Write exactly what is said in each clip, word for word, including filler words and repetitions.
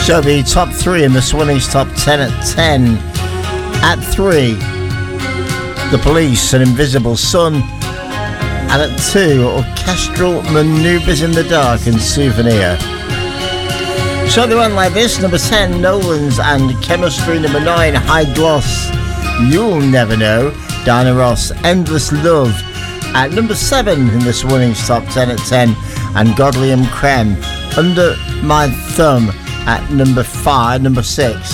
So the top three in the Swannies top ten at ten. At three, The Police and Invisible Sun. And at two, Orchestral Manoeuvres in the Dark and Souvenir. So they went like this. Number ten, Nolan's and Chemistry. Number nine, High Gloss, You'll Never Know. Diana Ross, Endless Love. At number seven in the Swannies top ten at ten. And Godley and Creme, Under My Thumb. At number five, number six.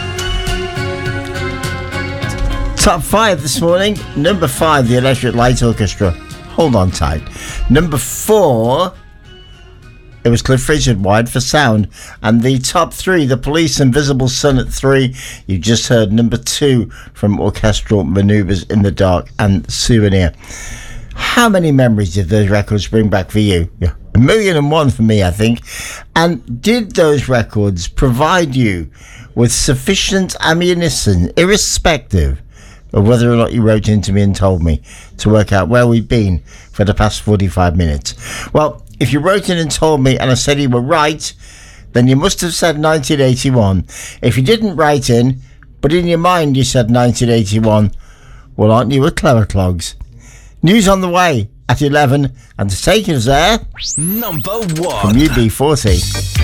Top five this morning. Number five, the Electric Light Orchestra. Hold on tight. Number four, it was Cliff Richard, Wide for Sound. And the top three, The Police, Invisible Sun at three. You just heard number two from Orchestral Manoeuvres in the Dark and Souvenir. How many memories did those records bring back for you? Yeah. A million and one for me, I think. And did those records provide you with sufficient ammunition, irrespective of whether or not you wrote into me and told me, to work out where we've been for the past forty-five minutes? Well, if you wrote in and told me and I said you were right, then you must have said nineteen eighty-one. If you didn't write in, but in your mind you said nineteen eighty-one, well, aren't you a clever clogs? News on the way at eleven, and to take us there, number one from U B forty.